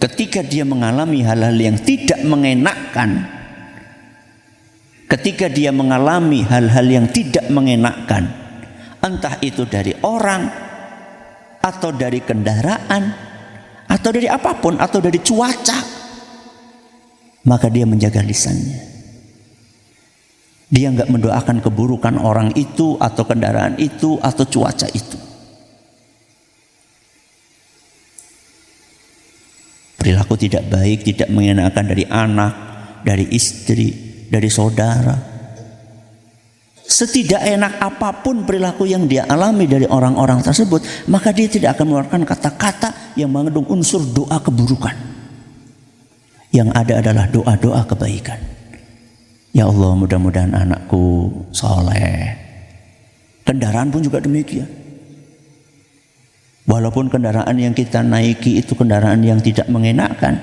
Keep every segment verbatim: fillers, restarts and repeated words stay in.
ketika dia mengalami hal-hal yang tidak mengenakkan, ketika dia mengalami hal-hal yang tidak mengenakkan, entah itu dari orang atau dari kendaraan atau dari apapun atau dari cuaca, maka dia menjaga lisannya. Dia enggak mendoakan keburukan orang itu atau kendaraan itu atau cuaca itu. Perilaku tidak baik, tidak mengenakan dari anak, dari istri, dari saudara. Setidak enak apapun perilaku yang dia alami dari orang-orang tersebut, maka dia tidak akan mengeluarkan kata-kata yang mengandung unsur doa keburukan. Yang ada adalah doa-doa kebaikan. Ya Allah, mudah-mudahan anakku soleh. Kendaraan pun juga demikian. Walaupun kendaraan yang kita naiki itu kendaraan yang tidak mengenakkan,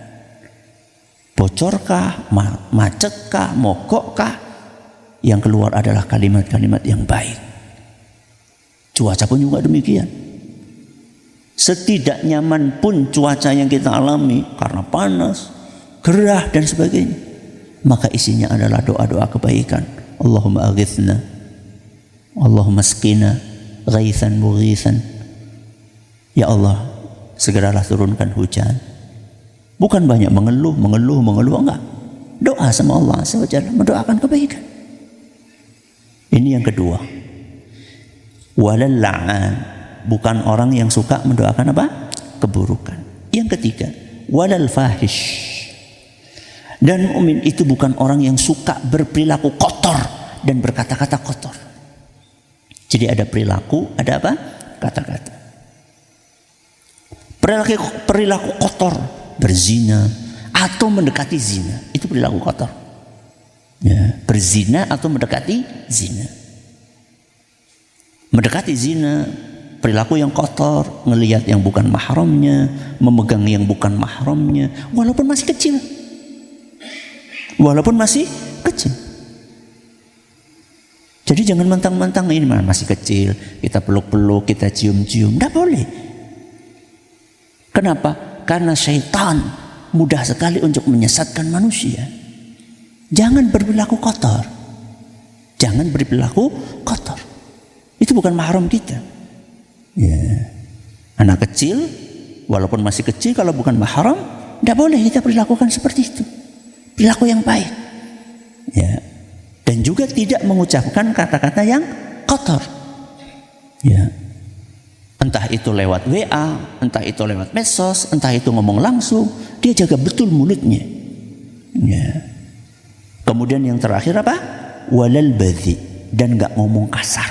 bocorkah, macetkah, mogokkah, yang keluar adalah kalimat-kalimat yang baik. Cuaca pun juga demikian. Setidak nyaman pun cuaca yang kita alami karena panas, gerah dan sebagainya, maka isinya adalah doa-doa kebaikan. Allahumma aghithna, Allahumma asqina ghaithan mughithan. Ya Allah, segeralah turunkan hujan. Bukan banyak mengeluh, mengeluh, mengeluh, enggak. Doa sama Allah subhanahu wa taala, mendoakan kebaikan. Ini yang kedua. Walal la'an, bukan orang yang suka mendoakan apa? Keburukan. Yang ketiga, walal fahish. Dan mukmin itu bukan orang yang suka berperilaku kotor dan berkata-kata kotor. Jadi ada perilaku, ada apa? Kata-kata. Perilaku, perilaku kotor, berzina atau mendekati zina, itu perilaku kotor. Ya, berzina atau mendekati zina. Mendekati zina, perilaku yang kotor, ngelihat yang bukan mahramnya, memegang yang bukan mahramnya, walaupun masih kecil. Walaupun masih kecil. Jadi jangan mentang-mentang ini masih kecil, kita peluk-peluk, kita cium-cium, tidak boleh. Kenapa? Karena syaitan mudah sekali untuk menyesatkan manusia. Jangan berperilaku kotor. Jangan berperilaku kotor. Itu bukan mahram kita. Ya. Anak kecil, walaupun masih kecil, kalau bukan mahram, tidak boleh kita perilakukan seperti itu. Perilaku yang baik. Ya. Dan juga tidak mengucapkan kata-kata yang kotor. Ya. Entah itu lewat W A, entah itu lewat medsos, entah itu ngomong langsung, dia jaga betul mulutnya. Ya. Kemudian yang terakhir apa? Walal badhi, dan nggak ngomong kasar.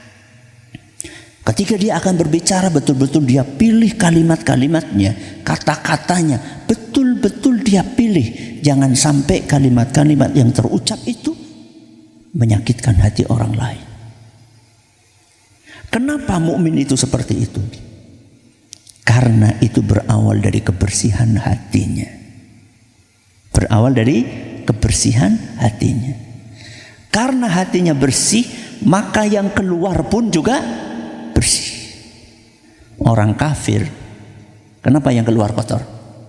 Ketika dia akan berbicara, betul-betul dia pilih kalimat-kalimatnya, kata-katanya, betul-betul dia pilih. Jangan sampai kalimat-kalimat yang terucap itu menyakitkan hati orang lain. Kenapa mukmin itu seperti itu? Karena itu berawal dari kebersihan hatinya. Berawal dari kebersihan hatinya. Karena hatinya bersih, maka yang keluar pun juga bersih. Orang kafir, kenapa yang keluar kotor?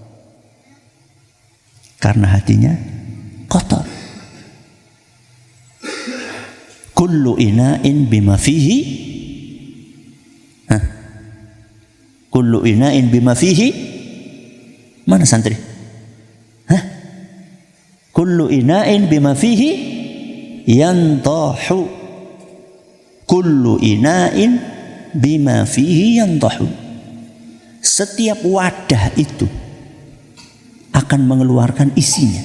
Karena hatinya kotor. Kullu ina'in bima fihi, kullu ina'in bima fihi. Mana santri? Hah? Kullu ina'in bima fihi yantahu. Kullu ina'in bima fihi yantahu. Setiap wadah itu akan mengeluarkan isinya.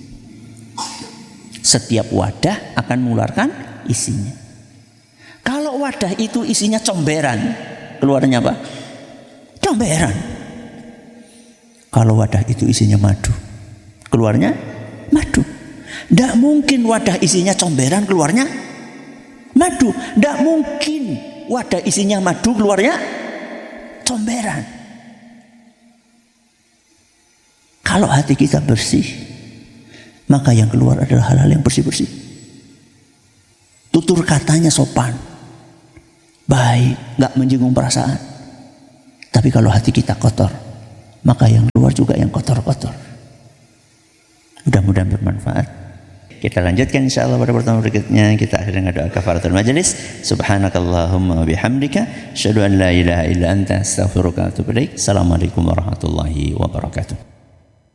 Setiap wadah akan mengeluarkan isinya. Kalau wadah itu isinya comberan, keluarnya apa? Comberan. Kalau wadah itu isinya madu, keluarnya madu. Tidak mungkin wadah isinya comberan, keluarnya madu. Tidak mungkin wadah isinya madu, keluarnya comberan. Kalau hati kita bersih, maka yang keluar adalah hal-hal yang bersih-bersih. Tutur katanya sopan, baik, nggak menyinggung perasaan. Tapi kalau hati kita kotor, maka yang luar juga yang kotor-kotor. Mudah-mudahan bermanfaat. Kita lanjutkan insyaallah pada pertemuan berikutnya. Kita akhiri dengan doa kafaratul majelis. Subhanakallahumma wa bihamdika asyhadu an la ilaha illa anta astaghfiruka wa atubu ilaik. Assalamualaikum warahmatullahi wabarakatuh.